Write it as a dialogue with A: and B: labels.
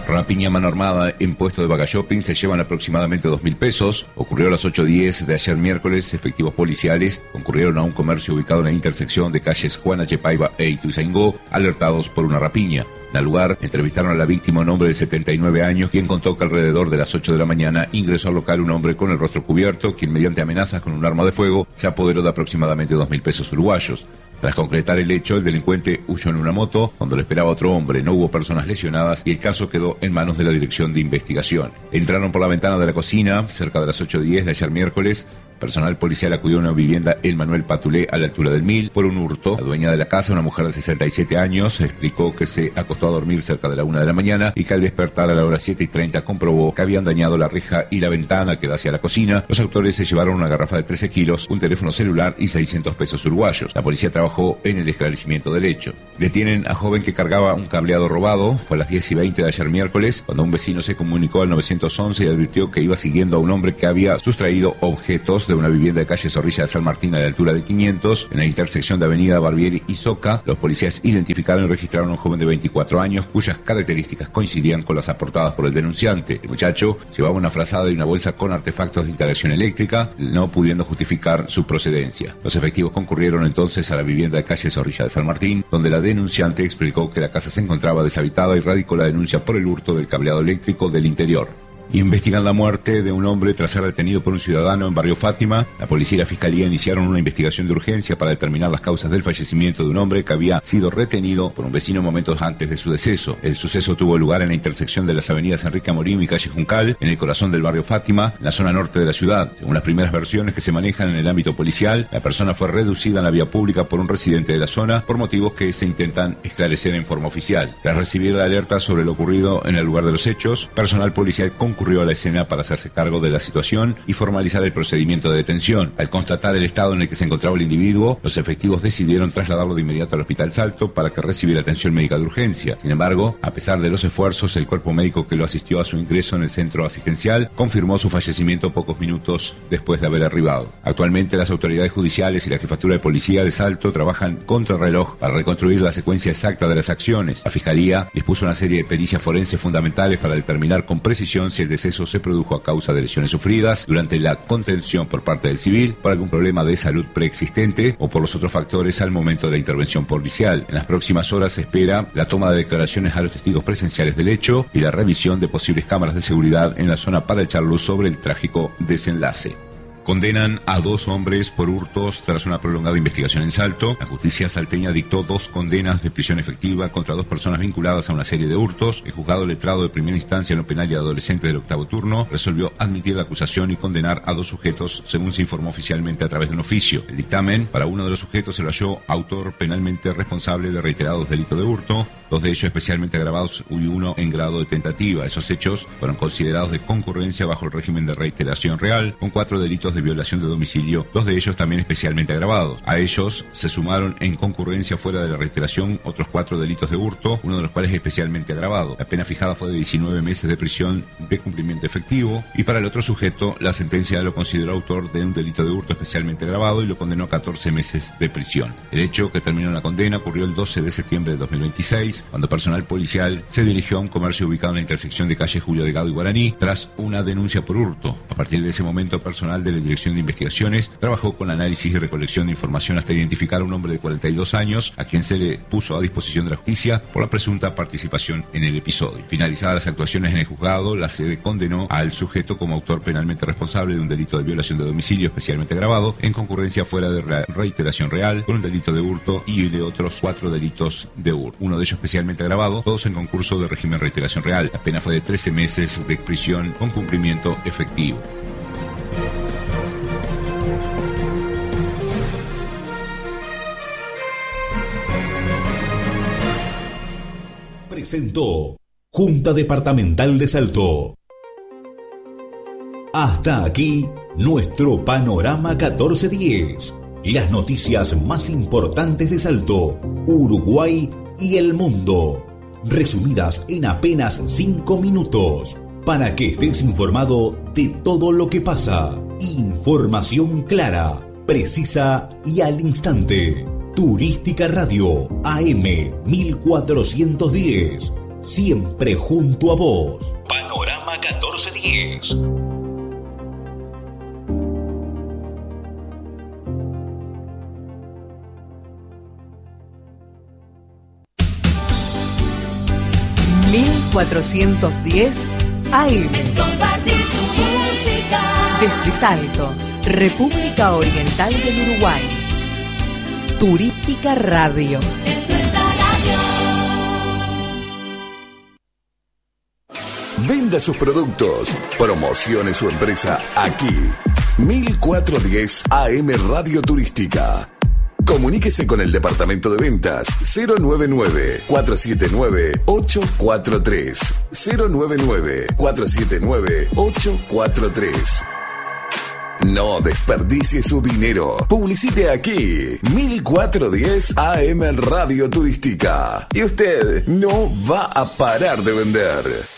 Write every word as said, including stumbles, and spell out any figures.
A: Rapiña a mano armada en puesto de Baga Shopping, se llevan aproximadamente dos mil pesos. Ocurrió a las ocho diez de ayer miércoles. Efectivos policiales concurrieron a un comercio ubicado en la intersección de calles Juana Chepaiba e Ituzaingó, alertados por una rapiña. En el lugar, entrevistaron a la víctima, un hombre de setenta y nueve años, quien contó que alrededor de las ocho de la mañana ingresó al local un hombre con el rostro cubierto, quien mediante amenazas con un arma de fuego se apoderó de aproximadamente dos mil pesos uruguayos. Tras concretar el hecho, el delincuente huyó en una moto cuando lo esperaba otro hombre. No hubo personas lesionadas y el caso quedó en manos de la Dirección de Investigación. Entraron por la ventana de la cocina cerca de las ocho diez de ayer miércoles. Personal policial acudió a una vivienda en Manuel Patulé, a la altura del Mil, por un hurto. La dueña de la casa, una mujer de sesenta y siete años, explicó que se acostó a dormir cerca de la una de la mañana y que al despertar a la hora siete y treinta comprobó que habían dañado la reja y la ventana que da hacia la cocina. Los autores se llevaron una garrafa de trece kilos, un teléfono celular y seiscientos pesos uruguayos. La policía trabajó en el esclarecimiento del hecho. Detienen a joven que cargaba un cableado robado. Fue a las diez y veinte de ayer miércoles, cuando un vecino se comunicó al nueve once y advirtió que iba siguiendo a un hombre que había sustraído objetos de una vivienda de calle Zorrilla de San Martín a la altura de quinientos, en la intersección de avenida Barbieri y Soca. Los policías identificaron y registraron a un joven de veinticuatro años cuyas características coincidían con las aportadas por el denunciante. El muchacho llevaba una frazada y una bolsa con artefactos de instalación eléctrica, no pudiendo justificar su procedencia. Los efectivos concurrieron entonces a la vivienda de calle Zorrilla de San Martín, donde la denunciante explicó que la casa se encontraba deshabitada y radicó la denuncia por el hurto del cableado eléctrico del interior. Investigan la muerte de un hombre tras ser detenido por un ciudadano en Barrio Fátima. La policía y la fiscalía iniciaron una investigación de urgencia para determinar las causas del fallecimiento de un hombre que había sido retenido por un vecino momentos antes de su deceso. El suceso tuvo lugar en la intersección de las avenidas Enrique Amorim y calle Juncal, en el corazón del Barrio Fátima, en la zona norte de la ciudad. Según las primeras versiones que se manejan en el ámbito policial, la persona fue reducida en la vía pública por un residente de la zona por motivos que se intentan esclarecer en forma oficial. Tras recibir la alerta sobre lo ocurrido en el lugar de los hechos, personal policial concurrió a la escena para hacerse cargo de la situación y formalizar el procedimiento de detención. Al constatar el estado en el que se encontraba el individuo, los efectivos decidieron trasladarlo de inmediato al Hospital Salto para que recibiera atención médica de urgencia. Sin embargo, a pesar de los esfuerzos, el cuerpo médico que lo asistió a su ingreso en el centro asistencial confirmó su fallecimiento pocos minutos después de haber arribado. Actualmente, las autoridades judiciales y la jefatura de policía de Salto trabajan contra reloj para reconstruir la secuencia exacta de las acciones. La Fiscalía dispuso una serie de pericias forenses fundamentales para determinar con precisión si el deceso se produjo a causa de lesiones sufridas durante la contención por parte del civil, por algún problema de salud preexistente o por los otros factores al momento de la intervención policial. En las próximas horas se espera la toma de declaraciones a los testigos presenciales del hecho y la revisión de posibles cámaras de seguridad en la zona para echar luz sobre el trágico desenlace. Condenan a dos hombres por hurtos tras una prolongada investigación en Salto. La justicia salteña dictó dos condenas de prisión efectiva contra dos personas vinculadas a una serie de hurtos. El juzgado letrado de primera instancia en lo penal y adolescente del octavo turno resolvió admitir la acusación y condenar a dos sujetos, según se informó oficialmente a través de un oficio. El dictamen para uno de los sujetos se lo halló autor penalmente responsable de reiterados delitos de hurto, dos de ellos especialmente agravados y uno en grado de tentativa. Esos hechos fueron considerados de concurrencia bajo el régimen de reiteración real, con cuatro delitos de violación de domicilio, dos de ellos también especialmente agravados. A ellos se sumaron en concurrencia fuera de la reiteración otros cuatro delitos de hurto, uno de los cuales especialmente agravado. La pena fijada fue de diecinueve meses de prisión de cumplimiento efectivo, y para el otro sujeto la sentencia lo consideró autor de un delito de hurto especialmente agravado y lo condenó a catorce meses de prisión. El hecho que terminó en la condena ocurrió el doce de septiembre de dos mil veintiséis, cuando personal policial se dirigió a un comercio ubicado en la intersección de calle Julio Delgado y Guaraní tras una denuncia por hurto. A partir de ese momento, personal de la Dirección de Investigaciones trabajó con análisis y recolección de información hasta identificar a un hombre de cuarenta y dos años a quien se le puso a disposición de la justicia por la presunta participación en el episodio. Finalizadas las actuaciones en el juzgado, la sede condenó al sujeto como autor penalmente responsable de un delito de violación de domicilio especialmente agravado en concurrencia fuera de la reiteración real, con un delito de hurto y de otros cuatro delitos de hurto, uno de ellos especialmente agravado, todos en concurso de régimen reiteración real. La pena fue de trece meses de prisión con cumplimiento efectivo.
B: Presentó Junta Departamental de Salto. Hasta aquí nuestro panorama catorce diez. Las noticias más importantes de Salto, Uruguay y el mundo, resumidas en apenas cinco minutos, para que estés informado de todo lo que pasa. Información clara, precisa y al instante. Turística Radio A M mil cuatrocientos diez, siempre junto a vos. Panorama catorce diez.
C: mil cuatrocientos diez A M.
D: Es compartir tu música.
C: Desde Salto, República Oriental del Uruguay. Turística Radio.
D: Es nuestra radio.
E: Venda sus productos, promocione su empresa aquí. mil cuatrocientos diez A M Radio Turística. Comuníquese con el departamento de ventas cero nueve nueve, cuatro siete nueve, ocho cuatro tres. cero nueve nueve, cuatro siete nueve, ocho cuatro tres. No desperdicie su dinero. Publicite aquí. mil cuatrocientos diez A M Radio Turística. Y usted no va a parar de vender.